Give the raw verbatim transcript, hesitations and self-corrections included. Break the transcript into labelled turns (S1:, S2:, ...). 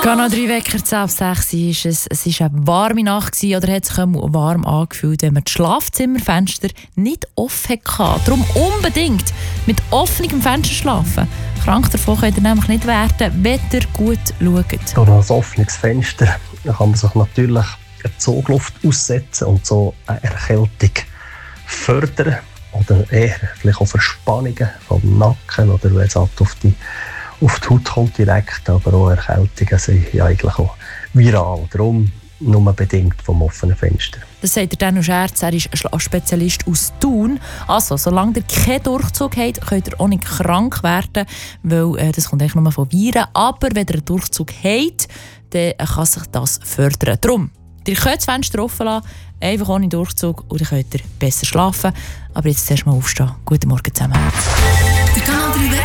S1: Kanal drei Wecker zu ab sechs ist es. Es war eine warme Nacht oder hat sich warm angefühlt, wenn man das Schlafzimmerfenster nicht offen hatte. Darum unbedingt mit offenem Fenster schlafen. Krank davon könnt ihr nämlich nicht werden, wenn ihr gut schaut.
S2: Durch ein offenes Fenster kann man sich natürlich eine Zugluft aussetzen und so eine Erkältung fördern. Oder eher vielleicht auch Verspannungen vom Nacken oder wenn es halt auf die auf die Haut kommt direkt, aber auch Erkältungen sind ja eigentlich auch viral. Darum nur bedingt vom offenen Fenster.
S1: Das sagt der Daniel Scherz, er ist Schlafspezialist aus Thun. Also, solange ihr keinen Durchzug habt, könnt ihr auch nicht krank werden, weil äh, das kommt eigentlich nur von Viren. Aber wenn ihr einen Durchzug habt, dann kann sich das fördern. Darum, ihr könnt das Fenster offen lassen, einfach ohne Durchzug, und dann könnt ihr besser schlafen. Aber jetzt zuerst mal aufstehen. Guten Morgen zusammen.